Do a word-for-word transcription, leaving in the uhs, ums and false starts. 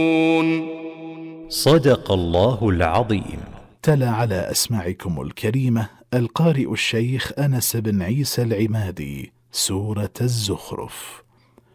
صدق الله العظيم. تلا على أسماعكم الكريمة القارئ الشيخ أنس بن عيسى العمادي سورة الزخرف.